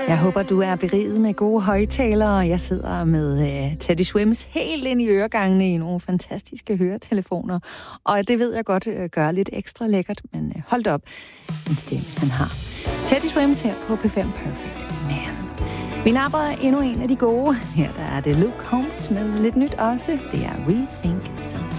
Jeg håber, du er beriget med gode højtalere. Jeg sidder med Teddy Swims helt ind i øregangene i nogle fantastiske høretelefoner. Og det ved jeg godt gør lidt ekstra lækkert, men hold da op, en stemme han har. Teddy Swims her på P5 Perfect Man. Vi napper endnu en af de gode. Her der er det Luke Combs med lidt nyt også. Det er We Think Something.